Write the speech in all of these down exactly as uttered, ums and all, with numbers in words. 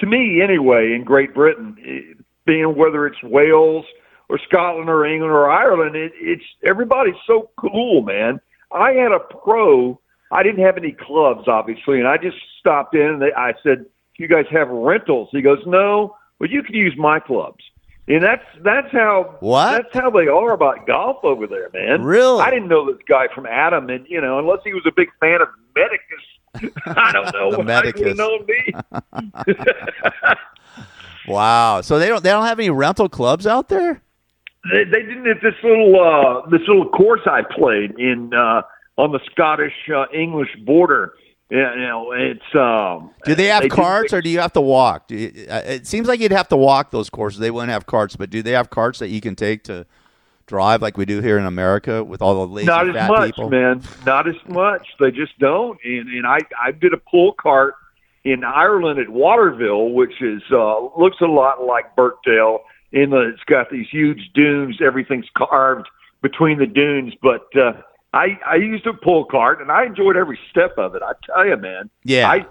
to me anyway, in Great Britain, it, being whether it's Wales or Scotland or England or Ireland, it, it's everybody's so cool, man. I had a pro. I didn't have any clubs, obviously, and I just stopped in and they, I said, "Do you guys have rentals?" He goes, "No, but you can use my clubs." And that's that's how what? that's how they are about golf over there, man. Really? I didn't know this guy from Adam, and you know, unless he was a big fan of Medicus, I don't know. The what Medicus. Know me. Wow. So they don't they don't have any rental clubs out there? They, they didn't at this little uh, this little course I played in uh, on the Scottish uh, English border. Yeah, you know, it's. Um, do they have they carts, or do you have to walk? Do you, uh, it seems like you'd have to walk those courses. They wouldn't have carts, but do they have carts that you can take to drive like we do here in America with all the lazy Not as fat much, people? man. Not as much. They just don't. And and I I did a pull cart in Ireland at Waterville, which is uh, looks a lot like Birkdale. In the, it's got these huge dunes. Everything's carved between the dunes, but. Uh, I, I used a pull cart and I enjoyed every step of it. I tell you, man. Yeah. I,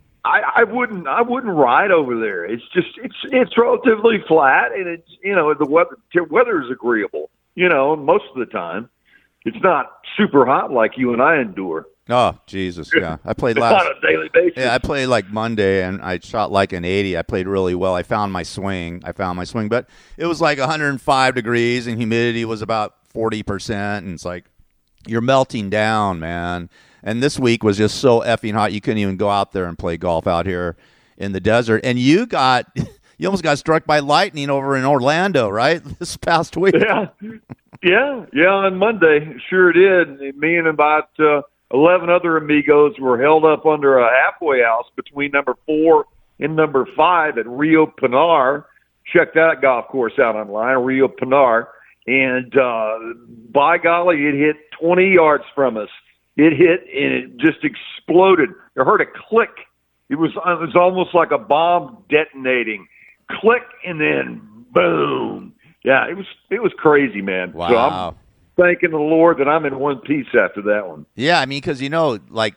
I I wouldn't I wouldn't ride over there. It's just it's it's relatively flat and it's you know the weather the weather is agreeable. You know, most of the time, it's not super hot like you and I endure. Oh Jesus, yeah. I played last on a daily basis. Yeah, I played like Monday and I shot like an eighty. I played really well. I found my swing. I found my swing, but it was like one hundred five degrees and humidity was about forty percent, and it's like. You're melting down, man. And this week was just so effing hot you couldn't even go out there and play golf out here in the desert. And you got, you almost got struck by lightning over in Orlando, right? This past week. Yeah, yeah, yeah. On Monday, sure did. Me and about uh, eleven other amigos were held up under a halfway house between number four and number five at Rio Pinar. Check that golf course out online, Rio Pinar. And uh, by golly, it hit twenty yards from us. It hit and it just exploded. I heard a click. It was it was almost like a bomb detonating. Click and then boom. Yeah, it was it was crazy, man. Wow. So I'm thanking the Lord that I'm in one piece after that one. Yeah, I mean, because you know, like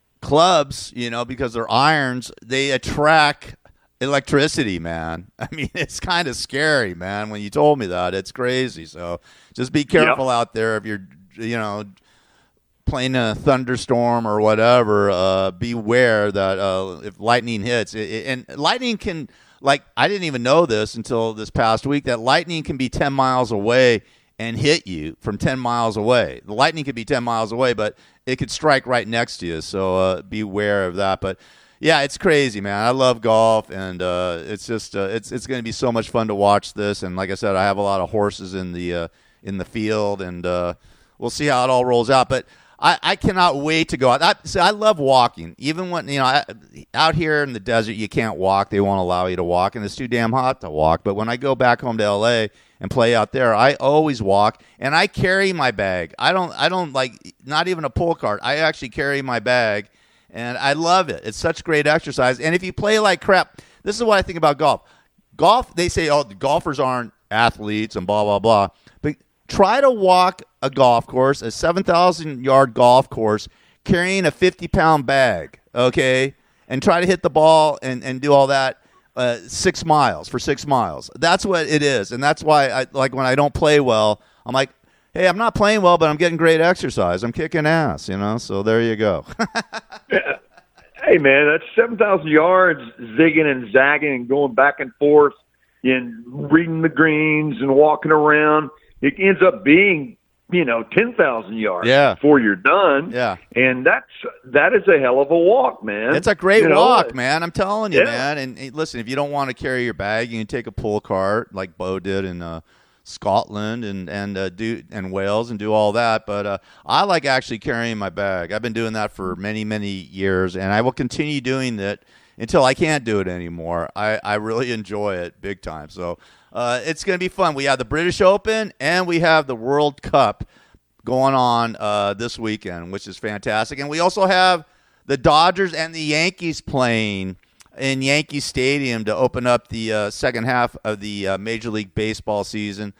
clubs, you know, because they're irons, they attract electricity, man. I mean, it's kind of scary, man. When you told me that, it's crazy. So just be careful yep. out there if you're, you know, playing a thunderstorm or whatever. Uh, beware that uh, if lightning hits, it, it, and lightning can, like, I didn't even know this until this past week, that lightning can be ten miles away and hit you from ten miles away. The lightning could be ten miles away, but it could strike right next to you. So uh, beware of that. But yeah, it's crazy, man. I love golf, and uh, it's just uh, it's it's going to be so much fun to watch this. And like I said, I have a lot of horses in the uh, in the field, and uh, we'll see how it all rolls out. But I, I cannot wait to go out. I, see, I love walking, even when you know I, out here in the desert you can't walk. They won't allow you to walk, and it's too damn hot to walk. But when I go back home to L A and play out there, I always walk, and I carry my bag. I don't I don't like not even a pull cart. I actually carry my bag. And I love it. It's such great exercise. And if you play like crap, this is what I think about golf. Golf, they say, oh, the golfers aren't athletes and blah, blah, blah. But try to walk a golf course, a seven thousand yard golf course, carrying a fifty pound bag, okay? And try to hit the ball and, and do all that uh, six miles for six miles. That's what it is. And that's why, I like when I don't play well, I'm like, hey, I'm not playing well, but I'm getting great exercise. I'm kicking ass, you know, so there you go. Yeah. Hey, man, that's seven thousand yards, zigging and zagging and going back and forth and reading the greens and walking around. It ends up being, you know, ten thousand yards yeah. before you're done. Yeah. And that's that is a hell of a walk, man. It's a great you walk, know? man. I'm telling you, yeah. man. And, and listen, if you don't want to carry your bag, you can take a pull cart like Bo did in uh, Scotland and and uh, do and Wales and do all that. But uh, I like actually carrying my bag. I've been doing that for many many years, and I will continue doing it until I can't do it anymore. I, I really enjoy it big time. So uh, it's going to be fun. We have the British Open and we have the World Cup going on uh, this weekend, which is fantastic. And we also have the Dodgers and the Yankees playing in Yankee Stadium to open up the uh, second half of the uh, Major League Baseball season.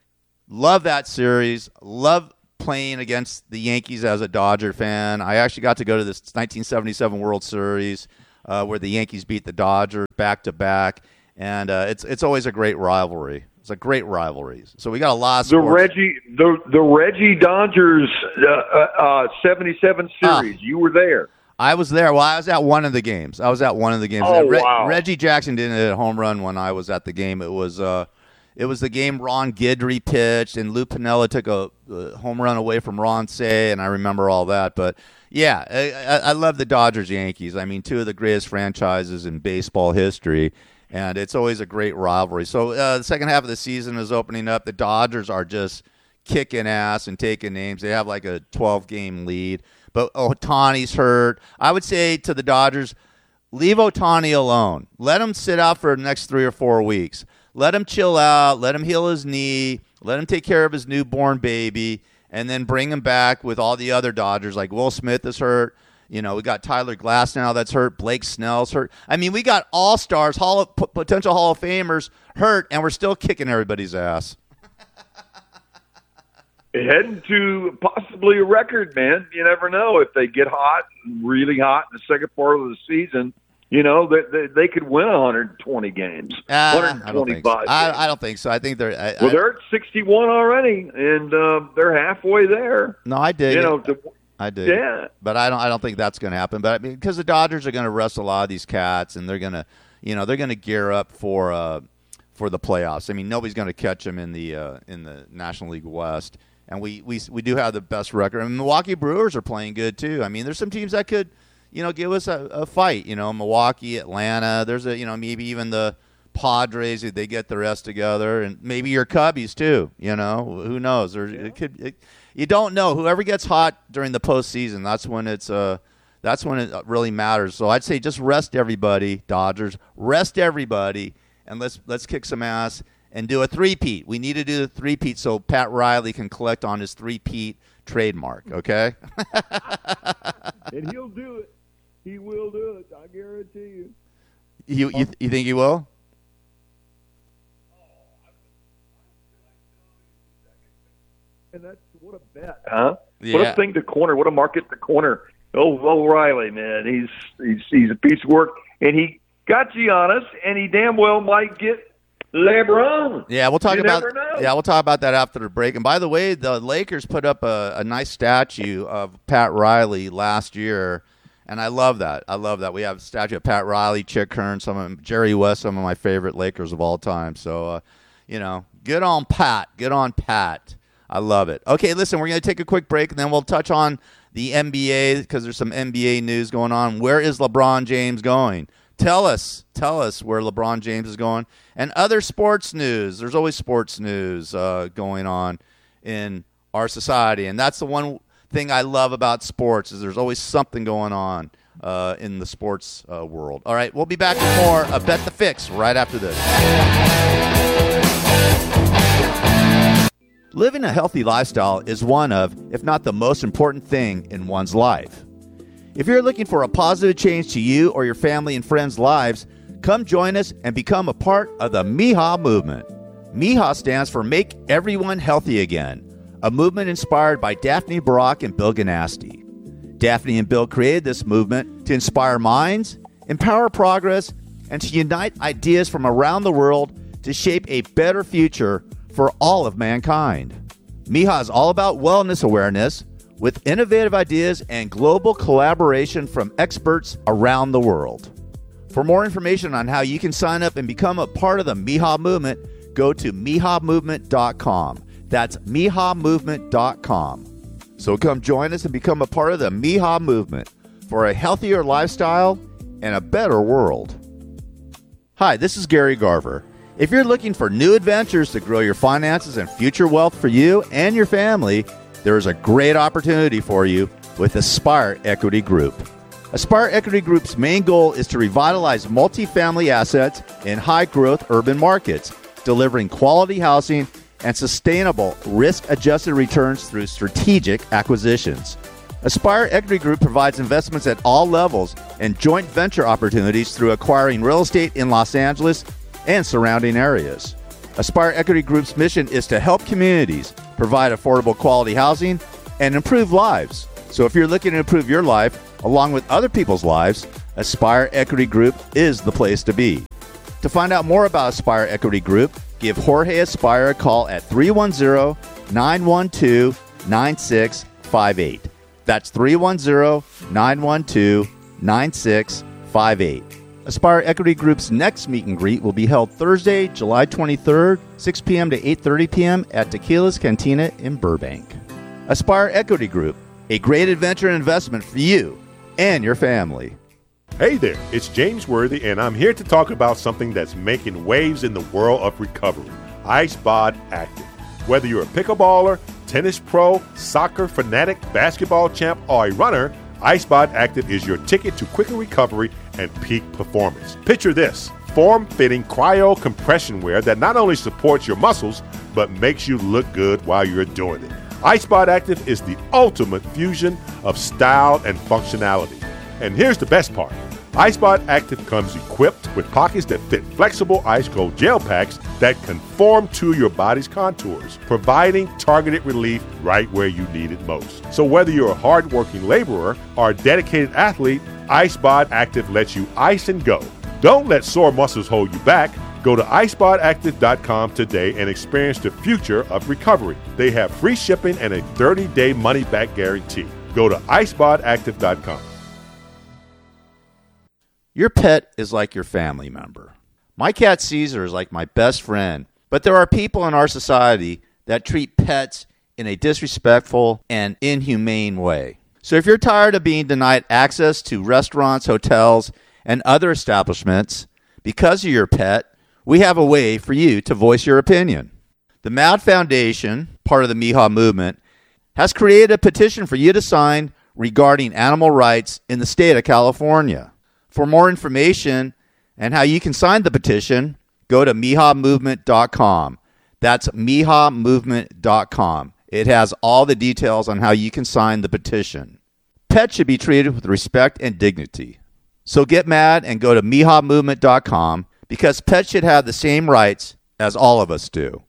Love that series. Love playing against the Yankees as a Dodger fan. I actually got to go to this nineteen seventy-seven World Series. uh, where the Yankees beat the Dodgers back to back, and uh, it's it's always a great rivalry. It's a great rivalry. So we got a lot of sports. The Reggie, the the Reggie Dodgers uh, uh, seventy-seven series. Ah, you were there. I was there. Well, I was at one of the games. I was at one of the games. Oh, Re- wow. Reggie Jackson didn't hit a home run when I was at the game. It was uh, it was the game Ron Guidry pitched, and Lou Piniella took a, a home run away from Ron Cey, and I remember all that. But, yeah, I, I love the Dodgers-Yankees. I mean, two of the greatest franchises in baseball history, and it's always a great rivalry. So uh, the second half of the season is opening up. The Dodgers are just kicking ass and taking names. They have like a twelve-game lead. But Ohtani's hurt. I would say to the Dodgers, leave Ohtani alone. Let him sit out for the next three or four weeks. Let him chill out. Let him heal his knee. Let him take care of his newborn baby. And then bring him back with all the other Dodgers. Like Will Smith is hurt. You know, we got Tyler Glass now that's hurt. Blake Snell's hurt. I mean, we got all-stars, hall of, p- potential Hall of Famers hurt, and we're still kicking everybody's ass. Heading to possibly a record, man. You never know if they get hot, really hot in the second part of the season. You know, they they, they could win one hundred twenty games, uh, one hundred twenty-five. I don't, so. I, I don't think so. I think they're. I, well, I, they're at sixty-one already, and uh, they're halfway there. No, I did. You know, the, I did. Yeah, but I don't. I don't think that's going to happen. But I mean, because the Dodgers are going to rest a lot of these cats, and they're going to, you know, they're going to gear up for uh, for the playoffs. I mean, nobody's going to catch them in the uh, in the National League West. And we, we we do have the best record. And Milwaukee Brewers are playing good, too. I mean, there's some teams that could, you know, give us a, a fight. You know, Milwaukee, Atlanta. There's a, you know, maybe even the Padres, if they get the rest together. And maybe your Cubbies, too. You know, who knows? Or it could. It, you don't know. Whoever gets hot during the postseason, that's when it's uh, that's when it really matters. So I'd say just rest everybody, Dodgers. Rest everybody, and let's let's kick some ass. And do a three-peat. We need to do the three-peat so Pat Riley can collect on his three-peat trademark, okay? And he'll do it. He will do it. I guarantee you. You you, you think he will? And that's what a bet, huh? Yeah. What a thing to corner. What a market to corner. Oh, O'Reilly, man. He's, he's, he's a piece of work. And he got Giannis, and he damn well might get LeBron. Yeah, we'll talk you about never know. yeah, we'll talk about that after the break. And by the way, the Lakers put up a, a nice statue of Pat Riley last year, and I love that. I love that. We have a statue of Pat Riley, Chick Hearn, some of Jerry West, some of my favorite Lakers of all time. So, uh, you know, good on Pat. Good on Pat. I love it. Okay, listen, we're going to take a quick break, and then we'll touch on the N B A because there's some N B A news going on. Where is LeBron James going? Tell us, tell us where LeBron James is going. And other sports news. There's always sports news uh, going on in our society. And that's the one thing I love about sports is there's always something going on uh, in the sports uh, world. All right, we'll be back with more of Bet the Fix right after this. Living a healthy lifestyle is one of, if not the most important thing in one's life. If you're looking for a positive change to you or your family and friends' lives, come join us and become a part of the M I H A movement. M I H A stands for Make Everyone Healthy Again, a movement inspired by Daphne Barak and Bill Ganasty. Daphne and Bill created this movement to inspire minds, empower progress, and to unite ideas from around the world to shape a better future for all of mankind. M I H A is all about wellness awareness, with innovative ideas and global collaboration from experts around the world. For more information on how you can sign up and become a part of the M I H A movement, go to M I H A movement dot com. That's M I H A movement dot com. So come join us and become a part of the M I H A movement for a healthier lifestyle and a better world. Hi, this is Gary Garver. If you're looking for new adventures to grow your finances and future wealth for you and your family, there is a great opportunity for you with Aspire Equity Group. Aspire Equity Group's main goal is to revitalize multifamily assets in high-growth urban markets, delivering quality housing and sustainable risk-adjusted returns through strategic acquisitions. Aspire Equity Group provides investments at all levels and joint venture opportunities through acquiring real estate in Los Angeles and surrounding areas. Aspire Equity Group's mission is to help communities provide affordable quality housing and improve lives. So if you're looking to improve your life along with other people's lives, Aspire Equity Group is the place to be. To find out more about Aspire Equity Group, give Jorge Aspire a call at three one zero, nine one two, nine six five eight. That's three one zero, nine one two, nine six five eight. Aspire Equity Group's next meet and greet will be held Thursday, July twenty-third, six p.m. to eight thirty p.m. at Tequila's Cantina in Burbank. Aspire Equity Group, a great adventure investment for you and your family. Hey there, it's James Worthy, and I'm here to talk about something that's making waves in the world of recovery, IceBod Active. Whether you're a pickleballer, tennis pro, soccer fanatic, basketball champ, or a runner, IceBod Active is your ticket to quicker recovery and peak performance. Picture this, form-fitting cryo compression wear that not only supports your muscles, but makes you look good while you're doing it. IceBod Active is the ultimate fusion of style and functionality. And here's the best part. IceBod Active comes equipped with pockets that fit flexible ice cold gel packs that conform to your body's contours, providing targeted relief right where you need it most. So whether you're a hard-working laborer or a dedicated athlete, IceBod Active lets you ice and go. Don't let sore muscles hold you back. Go to ice bod active dot com today and experience the future of recovery. They have free shipping and a thirty-day money-back guarantee. Go to ice bod active dot com. Your pet is like your family member. My cat Caesar is like my best friend, but there are people in our society that treat pets in a disrespectful and inhumane way. So if you're tired of being denied access to restaurants, hotels, and other establishments because of your pet, we have a way for you to voice your opinion. The Mad Foundation, part of the Miha movement, has created a petition for you to sign regarding animal rights in the state of California. For more information and how you can sign the petition, go to miha movement dot com. That's miha movement dot com. It has all the details on how you can sign the petition. Pets should be treated with respect and dignity. So get mad and go to miha movement dot com because pets should have the same rights as all of us do.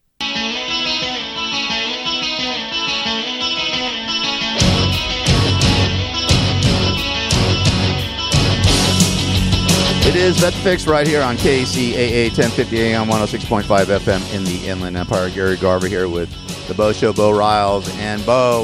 It is VetFix right here on K C A A ten fifty A M one oh six point five F M in the Inland Empire. Gary Garver here with the Bo Show, Bo Riles, and Bo.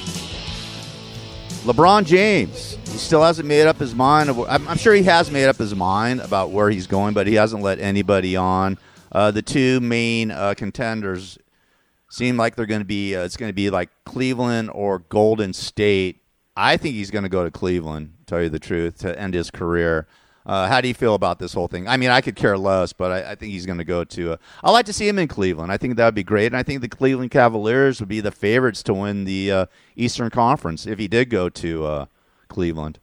LeBron James, he still hasn't made up his mind. Of, I'm, I'm sure he has made up his mind about where he's going, but he hasn't let anybody on. Uh, the two main uh, contenders seem like they're going to be, uh, it's going to be like Cleveland or Golden State. I think he's going to go to Cleveland, to tell you the truth, to end his career. Uh, how do you feel about this whole thing? I mean, I could care less, but I, I think he's going to go to uh, – I'd like to see him in Cleveland. I think that would be great, and I think the Cleveland Cavaliers would be the favorites to win the uh, Eastern Conference if he did go to uh, Cleveland.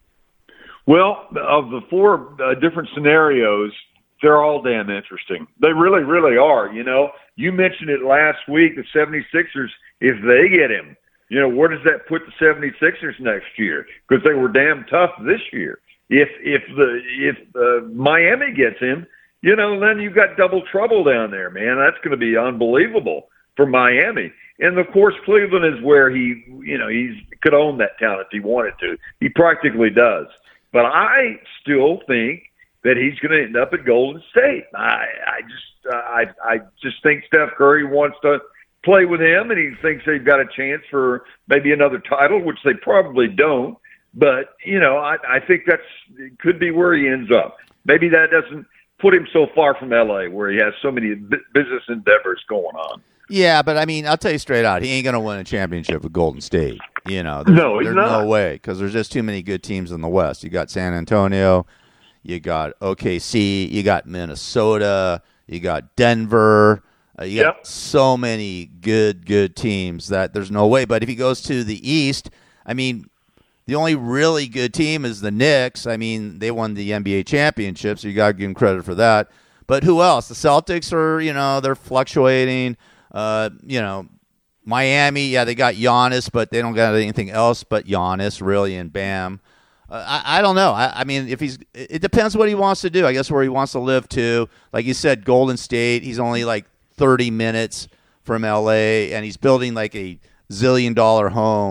Well, of the four uh, different scenarios, they're all damn interesting. They really, really are. You know, you mentioned it last week, the seventy-sixers, if they get him, you know, where does that put the seventy-sixers next year? Because they were damn tough this year. If if the if uh, Miami gets him, you know, then you've got double trouble down there, man. That's going to be unbelievable for Miami. And of course, Cleveland is where he, you know, he's could own that town if he wanted to. He practically does. But I still think that he's going to end up at Golden State. I I just uh, I I just think Steph Curry wants to play with him, and he thinks they've got a chance for maybe another title, which they probably don't. But, you know, I, I think that's could be where he ends up. Maybe that doesn't put him so far from L A where he has so many b- business endeavors going on. Yeah, but, I mean, I'll tell you straight out, he ain't going to win a championship with Golden State. You know, there's, no, he's there's not. no way because there's just too many good teams in the West. You got San Antonio, you got O K C, you got Minnesota, you got Denver. Uh, you got yep. so many good, good teams that there's no way. But if he goes to the East, I mean – the only really good team is the Knicks. I mean, they won the N B A championship, so you got to give them credit for that. But who else? The Celtics are, you know, they're fluctuating. Uh, you know, Miami, yeah, they got Giannis, but they don't got anything else but Giannis, really, and Bam. Uh, I, I don't know. I, I mean, if he's, it depends what he wants to do. I guess where he wants to live too. Like you said, Golden State. He's only like thirty minutes from L A, and he's building like a zillion dollar home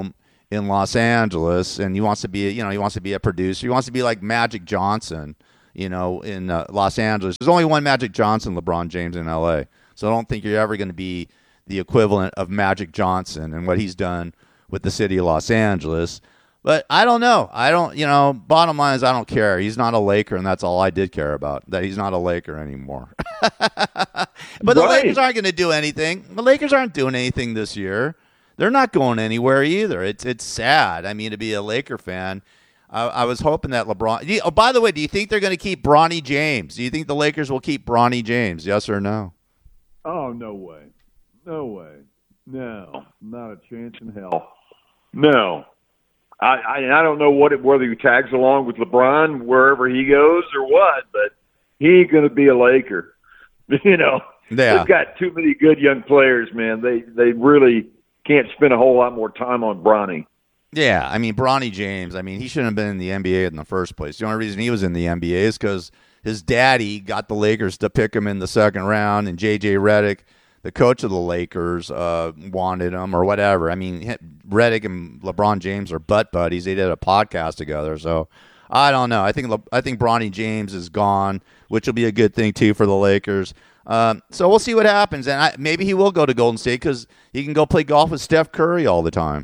in Los Angeles, and he wants to be, you know, he wants to be a producer. He wants to be like Magic Johnson, you know, in uh, Los Angeles. There's only one Magic Johnson, LeBron James in L A. So I don't think you're ever going to be the equivalent of Magic Johnson and what he's done with the city of Los Angeles. But I don't know. I don't, you know, bottom line is I don't care. He's not a Laker, and that's all I did care about, that he's not a Laker anymore. But the Right. Lakers aren't going to do anything. The Lakers aren't doing anything this year. They're not going anywhere either. It's it's sad. I mean, to be a Laker fan, I, I was hoping that LeBron. Do you- oh, by the way, do you think they're going to keep Bronny James? Do you think the Lakers will keep Bronny James? Yes or no? Oh, no way. No way. No, not a chance in hell. No. I, I I don't know what it, whether he tags along with LeBron wherever he goes or what, but he ain't going to be a Laker. You know, Yeah. they've got too many good young players, man. They they really can't spend a whole lot more time on Bronny. Yeah, I mean, Bronny James, I mean, he shouldn't have been in the N B A in the first place. The only reason he was in the N B A is because his daddy got the Lakers to pick him in the second round, and J J Redick, the coach of the Lakers, uh, wanted him or whatever. I mean, Redick and LeBron James are butt buddies. They did a podcast together, so I don't know. I think Le- I think Bronny James is gone, which will be a good thing, too, for the Lakers. Um, so we'll see what happens, and I, maybe he will go to Golden State because he can go play golf with Steph Curry all the time.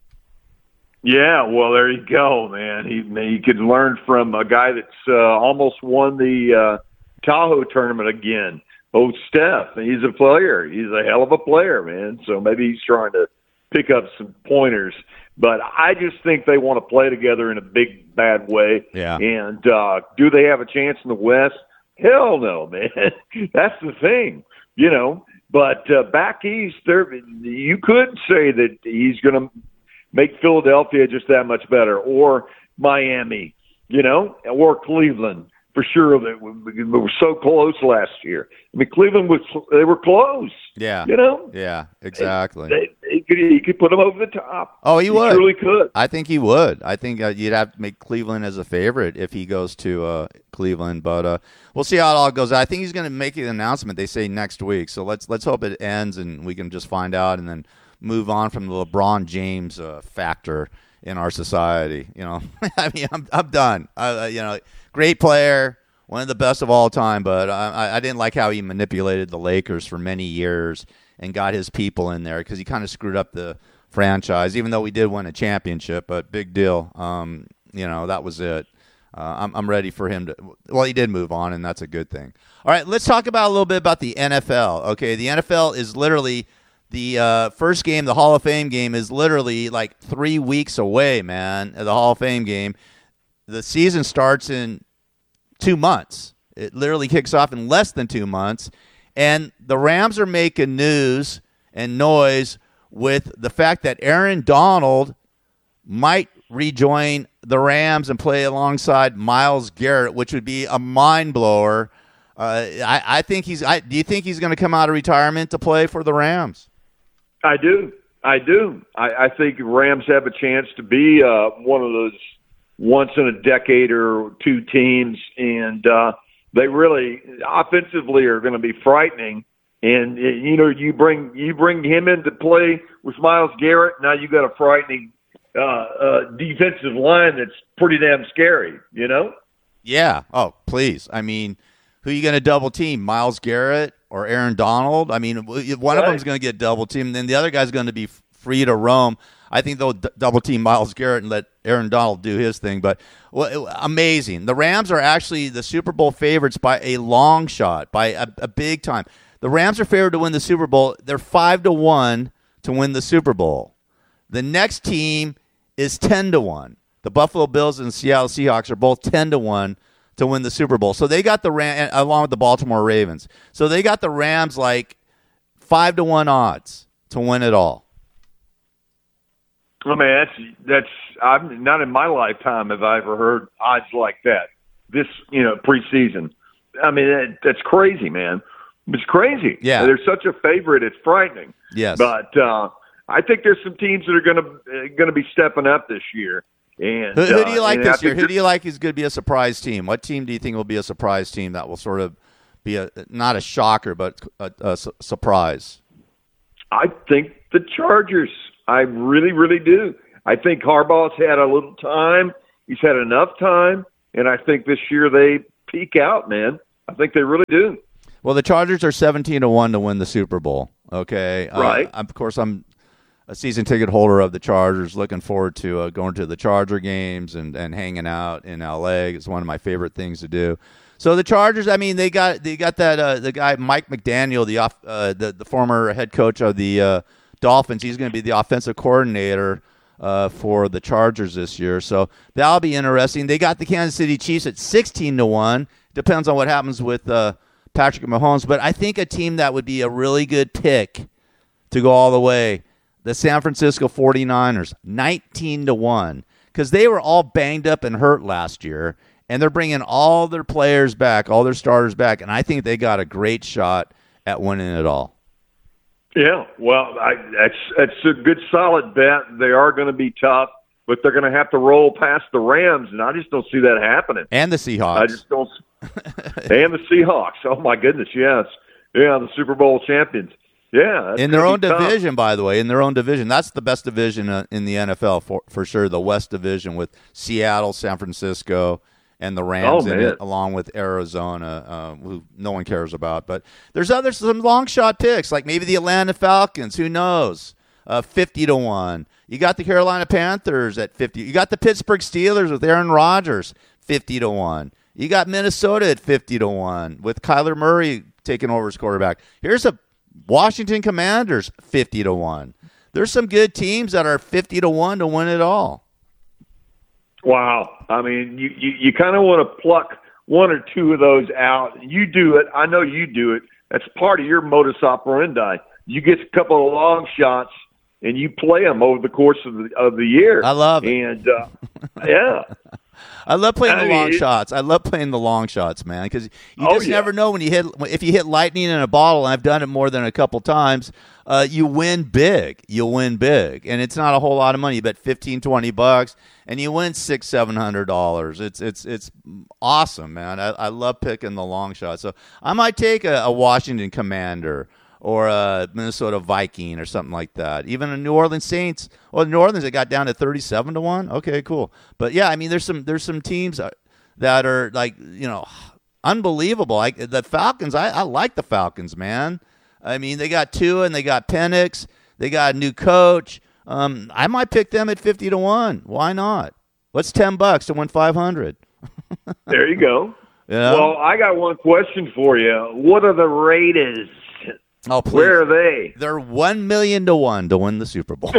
Yeah, well, there you go, man. He he could learn from a guy that's uh, almost won the uh, Tahoe tournament again. Oh, Steph, he's a player. He's a hell of a player, man. So maybe he's trying to pick up some pointers. But I just think they want to play together in a big, bad way. Yeah. And uh, do they have a chance in the West? Hell no, man. That's the thing, you know. But uh, back east, there you could say that he's going to make Philadelphia just that much better, or Miami, you know, or Cleveland. For sure, they were so close last year. I mean, Cleveland was, they were close. Yeah. You know? Yeah, exactly. They, they, he, could, he could put them over the top. Oh, he would. He truly could. I think he would. I think uh, you'd have to make Cleveland as a favorite if he goes to uh, Cleveland, but uh, we'll see how it all goes. I think he's going to make an announcement, they say, next week. So let's let's hope it ends and we can just find out and then move on from the LeBron James uh, factor in our society. You know, I mean, I'm I'm done. Uh, you know, great player, one of the best of all time, but I, I didn't like how he manipulated the Lakers for many years and got his people in there because he kind of screwed up the franchise, even though we did win a championship, but big deal. Um, you know, that was it. Uh, I'm, I'm ready for him to – well, he did move on, and that's a good thing. All right, let's talk about a little bit about the N F L. Okay, the N F L is literally the uh, first game, the Hall of Fame game, is literally like three weeks away, man, the Hall of Fame game. The season starts in two months. It literally kicks off in less than two months. And the Rams are making news and noise with the fact that Aaron Donald might rejoin the Rams and play alongside Myles Garrett, which would be a mind blower. Uh, I, I think he's. I, do you think he's going to come out of retirement to play for the Rams? I do. I do. I, I think Rams have a chance to be uh, one of those once in a decade or two teams, and uh, they really offensively are going to be frightening. And you know, you bring you bring him into play with Myles Garrett. Now you got a frightening uh, uh, defensive line that's pretty damn scary. You know? Yeah. Oh, please. I mean, who are you going to double team? Myles Garrett or Aaron Donald? I mean, one right. of them is going to get double teamed, and then the other guy's going to be free to roam. I think they'll d- double team Myles Garrett and let Aaron Donald do his thing. But well, it, amazing. The Rams are actually the Super Bowl favorites by a long shot, by a, a big time. The Rams are favored to win the Super Bowl. They're five to one to win the Super Bowl. The next team is ten to one. The Buffalo Bills and the Seattle Seahawks are both ten to one to win the Super Bowl. So they got the Ram along with the Baltimore Ravens. So they got the Rams like five to one odds to win it all. I mean, that's that's. I'm not in my lifetime have I ever heard odds like that. This, you know, preseason. I mean, that, that's crazy, man. It's crazy. Yeah, they're such a favorite. It's frightening. Yes, but uh, I think there's some teams that are going to uh, going to be stepping up this year. And who, who do you uh, like this year? Who there- do you like is going to be a surprise team? What team do you think will be a surprise team that will sort of be a not a shocker, but a, a su- surprise? I think the Chargers. I really, really do. I think Harbaugh's had a little time. He's had enough time, and I think this year they peak out, man. I think they really do. Well, the Chargers are seventeen to one to win the Super Bowl. Okay, right. Uh, of course, I'm a season ticket holder of the Chargers. Looking forward to uh, going to the Charger games and, and hanging out in L A. It's one of my favorite things to do. So the Chargers, I mean, they got they got that uh, the guy Mike McDaniel, the off, uh, the the former head coach of the uh, Dolphins. He's going to be the offensive coordinator uh, for the Chargers this year. So that'll be interesting. They got the Kansas City Chiefs at sixteen to one. Depends on what happens with uh, Patrick Mahomes, but I think a team that would be a really good pick to go all the way, the San Francisco forty-niners, nineteen to one, because they were all banged up and hurt last year. And they're bringing all their players back, all their starters back, and I think they got a great shot at winning it all. Yeah, well, I, that's that's a good, solid bet. They are going to be tough, but they're going to have to roll past the Rams, and I just don't see that happening. And the Seahawks. I just don't. And the Seahawks. Oh my goodness, yes, yeah, the Super Bowl champions. Yeah, in their own division, by the way, in their own division. That's the best division uh, in the N F L for for sure. The West Division with Seattle, San Francisco, and the Rams oh, in it, along with Arizona, uh, who no one cares about. But there's other some long shot picks, like maybe the Atlanta Falcons. Who knows? Uh, fifty to one. You got the Carolina Panthers at fifty. You got the Pittsburgh Steelers with Aaron Rodgers, fifty to one. You got Minnesota at fifty to one with Kyler Murray taking over as quarterback. Here's a Washington Commanders, fifty to one. There's some good teams that are fifty to one to win it all. Wow. I mean, you, you, you kind of want to pluck one or two of those out. You do it. I know you do it. That's part of your modus operandi. You get a couple of long shots, and you play them over the course of the, of the year. I love it. And, uh, yeah. I love playing I the mean, long it, shots. I love playing the long shots, man, because you oh, just yeah. never know when you hit if you hit lightning in a bottle. And I've done it more than a couple times. Uh, you win big. You'll win big, and it's not a whole lot of money. You bet fifteen, twenty bucks, and you win six, seven hundred dollars. It's it's it's awesome, man. I, I love picking the long shots. So I might take a, a Washington Commander or a Minnesota Viking or something like that. Even a New Orleans Saints. Well, New Orleans, it got down to thirty-seven to one. Okay, cool. But yeah, I mean, there's some there's some teams that are like, you know, unbelievable. Like the Falcons, I, I like the Falcons, man. I mean, they got Tua and they got Penix. They got a new coach. Um, I might pick them at fifty to one. Why not? What's ten bucks to win five hundred? There you go. Yeah. Well, I got one question for you. What are the Raiders? Oh, please. Where are they? They're one million to one to win the Super Bowl.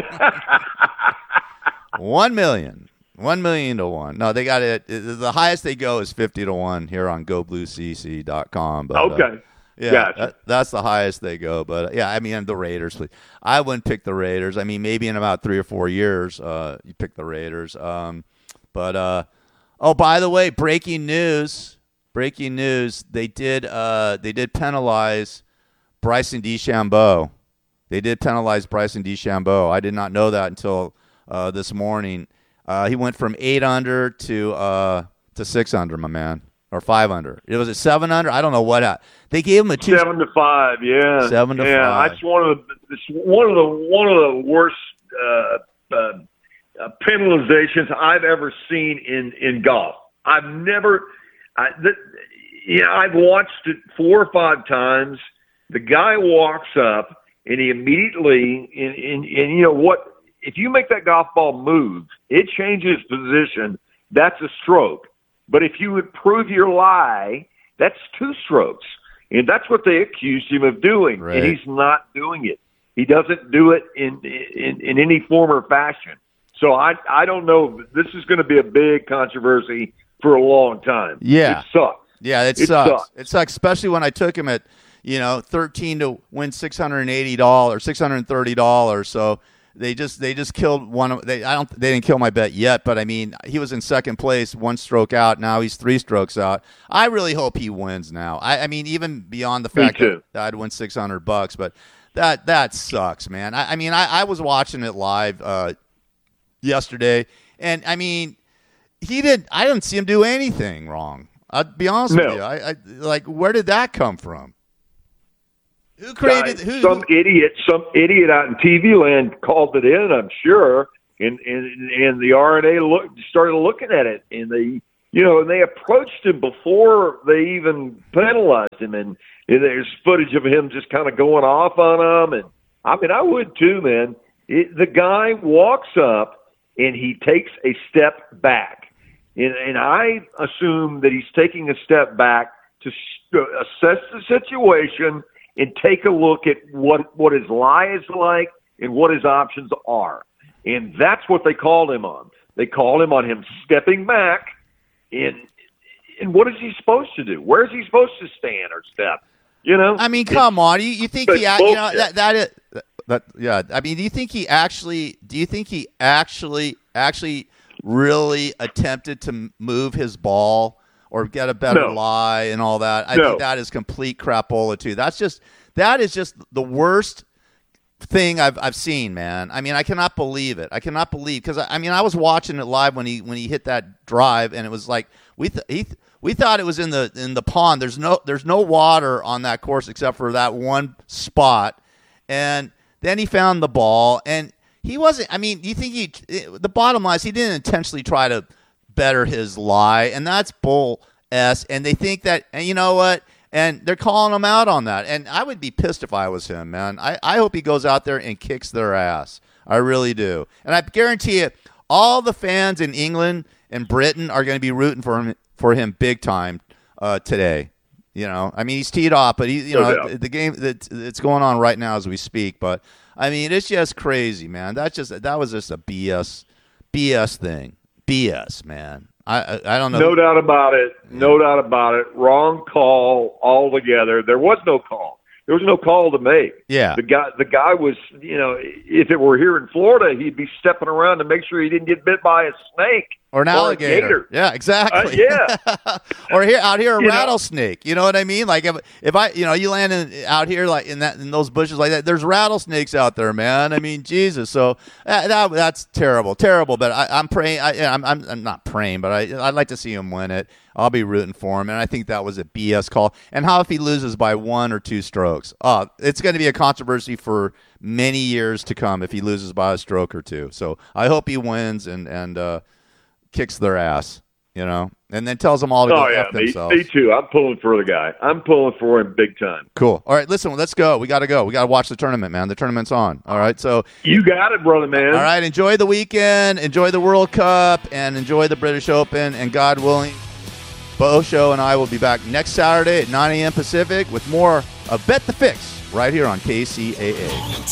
One million. One million to one. No, they got it. The highest they go is fifty to one here on go blue c c dot com. But, okay. Uh, yeah, gotcha. that, that's the highest they go. But, uh, yeah, I mean, the Raiders. I wouldn't pick the Raiders. I mean, maybe in about three or four years uh, you pick the Raiders. Um, but, uh, oh, by the way, breaking news. Breaking news. They did, uh, they did penalize Bryson DeChambeau. They did penalize Bryson DeChambeau. I did not know that until uh, this morning. Uh, he went from eight under to uh, to six under, my man, or five under. It was it seven under. I don't know what. I, they gave him a two. Seven to five. Yeah. Seven to yeah, five. That's one of the it's one of the one of the worst uh, uh, uh, penalizations I've ever seen in, in golf. I've never. I, the, yeah, I've watched it four or five times. The guy walks up and he immediately, and, and, and you know what? If you make that golf ball move, it changes position. That's a stroke. But if you improve your lie, that's two strokes. And that's what they accused him of doing. Right. And he's not doing it. He doesn't do it in, in, in any form or fashion. So I, I don't know. This is going to be a big controversy for a long time. Yeah. It sucks. Yeah, it, It sucks. sucks. It sucks, especially when I took him at, you know, thirteen to win six hundred eighty dollars, six hundred thirty dollars. So they just they just killed one of they I don't they didn't kill my bet yet, but I mean, he was in second place, one stroke out. Now he's three strokes out. I really hope he wins now. I, I mean, even beyond the fact that, that I'd win six hundred bucks, but that that sucks, man. I, I mean, I, I was watching it live uh, yesterday, and I mean, he didn't. I didn't see him do anything wrong. I'll be honest No. with you. I, I like, where did that come from? Who created? Guy, Who, some who, idiot, some idiot out in T V land called it in, I'm sure, And and, and the R N A look, started looking at it, and they, you know, and they approached him before they even penalized him. And, and there's footage of him just kind of going off on them. And I mean, I would too, man. It, the guy walks up and he takes a step back, and, and I assume that he's taking a step back to assess the situation and take a look at what what his lie is like and what his options are. And that's what they called him on. They called him on him stepping back. And, and what is he supposed to do? Where is he supposed to stand or step? You know? I mean, come on. You, you think he, you know, that, that is, that, yeah. I mean, do you think he actually, do you think he actually, actually really attempted to move his ball or get a better no. lie and all that? I no. think that is complete crapola too. That's just, that is just the worst thing I've I've seen, man. I mean, I cannot believe it. I cannot believe because I, I mean, I was watching it live when he when he hit that drive, and it was like we th- he th- we thought it was in the in the pond. There's no there's no water on that course except for that one spot, and then he found the ball, and he wasn't. I mean, you think he? It, the bottom line is he didn't intentionally try to better his lie, and that's bull s. And they think that, and you know what? And they're calling him out on that. And I would be pissed if I was him, man. I, I hope he goes out there and kicks their ass. I really do. And I guarantee you, all the fans in England and Britain are going to be rooting for him for him big time uh, today. You know, I mean, he's teed off, but he, you know, no the game that it's going on right now as we speak. But I mean, it's just crazy, man. That's just that was just a B S B S thing. B S, man. I, I I don't know. No doubt about it. No doubt about it. Wrong call altogether. There was no call. There was no call to make. Yeah. The guy the guy was, you know, if it were here in Florida, he'd be stepping around to make sure he didn't get bit by a snake. Or an or alligator. A gator. Yeah, exactly. Uh, yeah. Or here out here a you rattlesnake. Know? You know what I mean? Like if if I you know, you land in, out here like in that in those bushes like that, there's rattlesnakes out there, man. I mean, Jesus. So uh, that that's terrible. Terrible, but I I'm praying I I'm I'm, I'm not praying, but I I'd like to see him win it. I'll be rooting for him, and I think that was a B S call. And how if he loses by one or two strokes? Oh, it's going to be a controversy for many years to come if he loses by a stroke or two. So I hope he wins and and uh, kicks their ass, you know, and then tells them all to oh, go yeah, F me, themselves. me too. I'm pulling for the guy. I'm pulling for him big time. Cool. All right, listen, let's go. We got to go. We got to watch the tournament, man. The tournament's on. All right, so you got it, brother, man. All right, enjoy the weekend, enjoy the World Cup, and enjoy the British Open, and God willing, Bo Show and I will be back next Saturday at nine a.m. Pacific with more of Bet the Fix right here on K C A A.